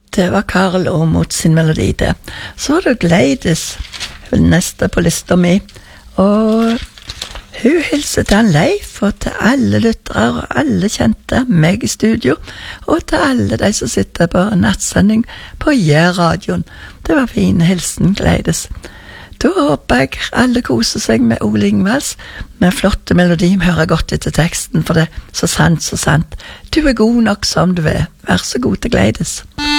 Det var Karl Aamodt sin melodi det. Så var det Gleides, neste på lista mi. Og hun hilser til han Leif, og til alle lyttere og alle kjente, meg i studio, og til alle de som sitter på nattsending på Jærradioen. Det var fin hilsen, Gleides. Da håper jeg alle koser seg med Ole Ingvalds, med flotte melodi. Hører godt etter teksten, for det er så sant, så sant. Du er god nok som du er. Vær så god til Gleides.